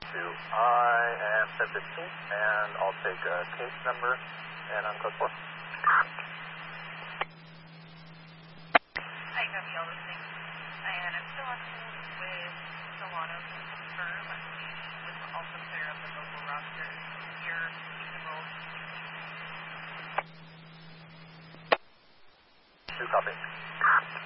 I am 1015, and I'll take a case number, and I'm code 4. Hi, Gabrielle, listening. And I'm still on hold with Solano to confirm he was also clear of the local roster. Your enrolled. 2 copy.